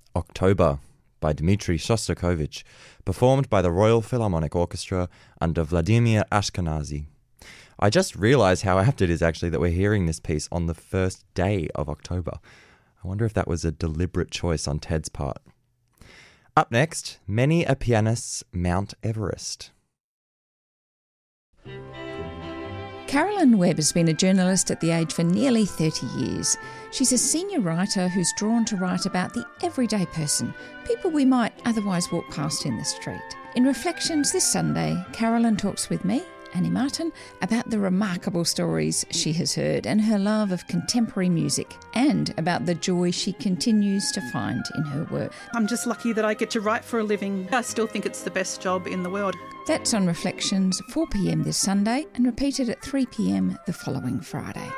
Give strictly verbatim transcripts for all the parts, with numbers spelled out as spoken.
October by Dmitri Shostakovich, performed by the Royal Philharmonic Orchestra under Vladimir Ashkenazy. I just realised how apt it is actually that we're hearing this piece on the first day of October. I wonder if that was a deliberate choice on Ted's part. Up next, Many a Pianist's Mount Everest. Carolyn Webb has been a journalist at The Age for nearly thirty years. She's a senior writer who's drawn to write about the everyday person, people we might otherwise walk past in the street. In Reflections this Sunday, Carolyn talks with me, Annie Martin, about the remarkable stories she has heard and her love of contemporary music, and about the joy she continues to find in her work. I'm just lucky that I get to write for a living. I still think it's the best job in the world. That's on Reflections, four p.m. this Sunday and repeated at three p.m. the following Friday.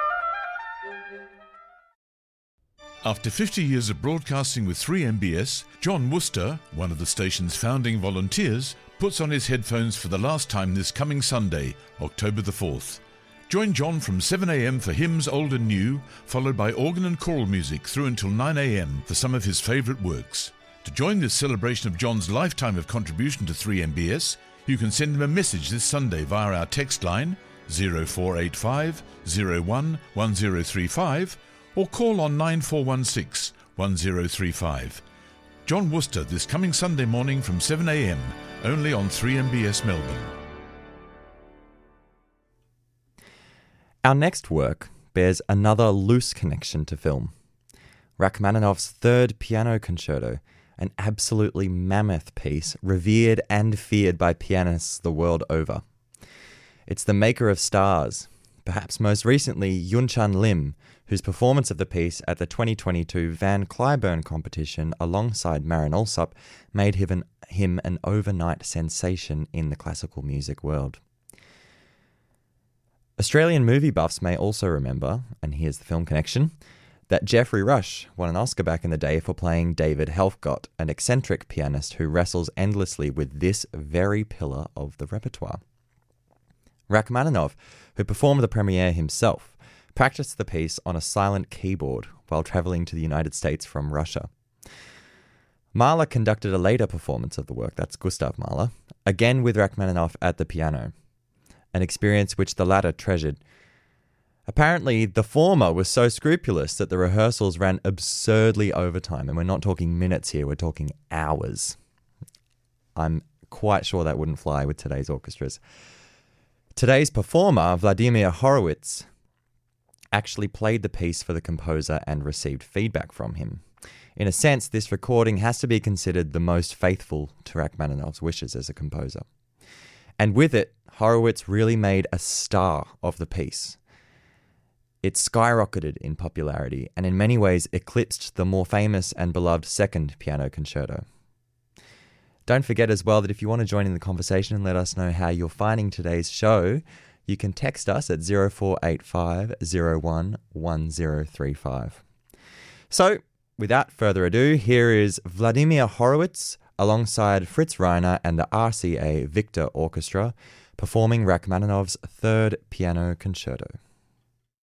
After fifty years of broadcasting with three M B S, John Worcester, one of the station's founding volunteers, puts on his headphones for the last time this coming Sunday, October the fourth. Join John from seven a.m. for hymns old and new, followed by organ and choral music through until nine a.m. for some of his favourite works. To join this celebration of John's lifetime of contribution to three M B S, you can send him a message this Sunday via our text line zero four eight five zero one one zero three five or call on nine four one six one zero three five. John Worcester this coming Sunday morning from seven a.m. only on three M B S Melbourne. Our next work bears another loose connection to film. Rachmaninoff's Third Piano Concerto, an absolutely mammoth piece revered and feared by pianists the world over. It's the maker of stars, perhaps most recently Yunchan Lim, whose performance of the piece at the twenty twenty-two Van Cliburn competition alongside Marin Alsop made him an, him an overnight sensation in the classical music world. Australian movie buffs may also remember, and here's the film connection, that Geoffrey Rush won an Oscar back in the day for playing David Helfgott, an eccentric pianist who wrestles endlessly with this very pillar of the repertoire. Rachmaninoff, who performed the premiere himself, practiced the piece on a silent keyboard while travelling to the United States from Russia. Mahler conducted a later performance of the work, that's Gustav Mahler, again with Rachmaninoff at the piano, an experience which the latter treasured. Apparently, the former was so scrupulous that the rehearsals ran absurdly over time, and we're not talking minutes here, we're talking hours. I'm quite sure that wouldn't fly with today's orchestras. Today's performer, Vladimir Horowitz, actually played the piece for the composer and received feedback from him. In a sense, this recording has to be considered the most faithful to Rachmaninoff's wishes as a composer. And with it, Horowitz really made a star of the piece. It skyrocketed in popularity and in many ways eclipsed the more famous and beloved Second Piano Concerto. Don't forget as well that if you want to join in the conversation and let us know how you're finding today's show, you can text us at zero four eight five zero one one zero three five. So, without further ado, here is Vladimir Horowitz alongside Fritz Reiner and the R C A Victor Orchestra performing Rachmaninoff's Third Piano Concerto.